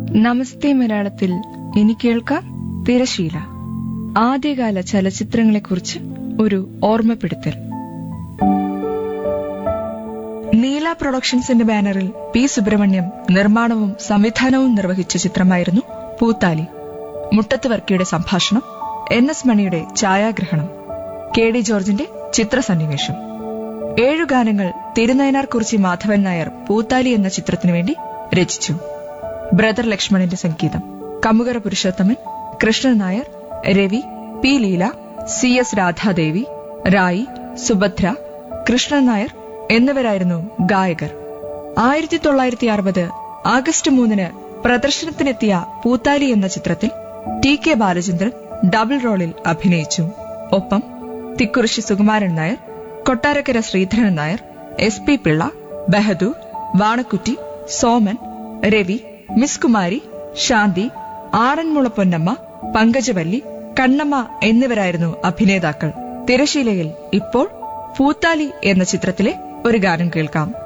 നമസ്തേ മലയാളത്തിൽ ഇനി കേൾക്കാം തിരശീല. ആദ്യകാല ചലച്ചിത്രങ്ങളെക്കുറിച്ച് ഒരു ഓർമ്മപ്പെടുത്തൽ. നീല പ്രൊഡക്ഷൻസിന്റെ ബാനറിൽ പി സുബ്രഹ്മണ്യം നിർമ്മാണവും സംവിധാനവും നിർവഹിച്ച ചിത്രമായിരുന്നു പൂത്താലി. മുട്ടത്ത് വർക്കിയുടെ സംഭാഷണം, NS മണിയുടെ ഛായാഗ്രഹണം, KD ജോർജിന്റെ ചിത്രസന്നിവേശം. 7 ഗാനങ്ങൾ തിരുനയനാർ കുറിച്ചി മാധവൻ നായർ പൂത്താലി എന്ന ചിത്രത്തിനു വേണ്ടി രചിച്ചു. ബ്രദർ ലക്ഷ്മണന്റെ സംഗീതം. കമുകര പുരുഷോത്തമൻ, കൃഷ്ണൻ നായർ, രവി, പി ലീല, CS രാധാദേവി, റായി, സുഭദ്ര, കൃഷ്ണൻ നായർ എന്നിവരായിരുന്നു ഗായകർ. 1960 ആഗസ്റ്റ് 3 പ്രദർശനത്തിനെത്തിയ പൂത്താലി എന്ന ചിത്രത്തിൽ TK ബാലചന്ദ്രൻ ഡബിൾ റോളിൽ അഭിനയിച്ചു. ഒപ്പം തിക്കുറിശി സുകുമാരൻ നായർ, കൊട്ടാരക്കര ശ്രീധരൻ നായർ, SP പിള്ള, ബഹദൂർ, വാണക്കുറ്റി, സോമൻ, രവി, മിസ് കുമാരി, ശാന്തി, ആറന്മുള പൊന്നമ്മ, പങ്കജവല്ലി, കണ്ണമ്മ എന്നിവരായിരുന്നു അഭിനേതാക്കൾ. തിരശീലയിൽ ഇപ്പോൾ പൂത്താലി എന്ന ചിത്രത്തിലെ ഒരു ഗാനം കേൾക്കാം.